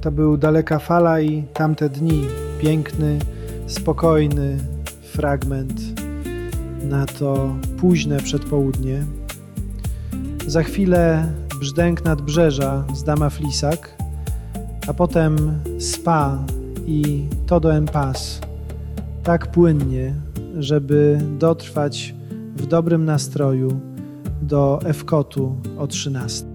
To był Daleka Fala i Tamte dni. Piękny, spokojny fragment na to późne przedpołudnie. Za chwilę Brzdęk Nadbrzeża z Dama Flisak, a potem Spa i Todo en Paz. Tak płynnie, żeby dotrwać w dobrym nastroju do Ewkotu o 13.